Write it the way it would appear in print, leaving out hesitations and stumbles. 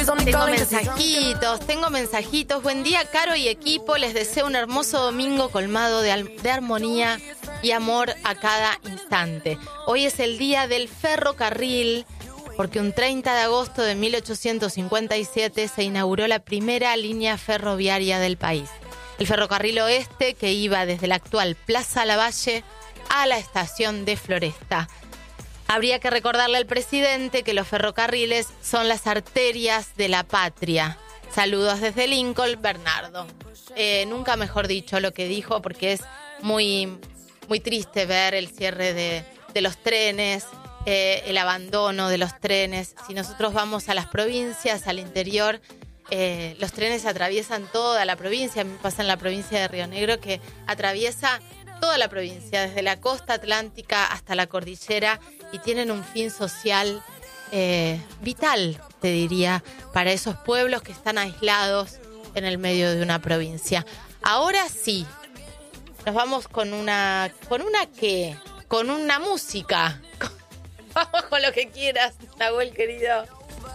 Tengo mensajitos. Buen día, Caro y equipo. Les deseo un hermoso domingo colmado de armonía y amor a cada instante. Hoy es el día del ferrocarril, porque un 30 de agosto de 1857 se inauguró la primera línea ferroviaria del país. El ferrocarril oeste, que iba desde la actual Plaza Lavalle a la estación de Floresta. Habría que recordarle al presidente que los ferrocarriles son las arterias de la patria. Saludos desde Lincoln, Bernardo. Nunca mejor dicho lo que dijo, porque es muy, muy triste ver el cierre de los trenes, el abandono de los trenes. Si nosotros vamos a las provincias, al interior, los trenes atraviesan toda la provincia. A mí me pasa en la provincia de Río Negro, que atraviesa toda la provincia, desde la costa atlántica hasta la cordillera, y tienen un fin social vital, te diría, para esos pueblos que están aislados en el medio de una provincia. Ahora sí, nos vamos con una música. Vamos con lo que quieras, Nahuel querido.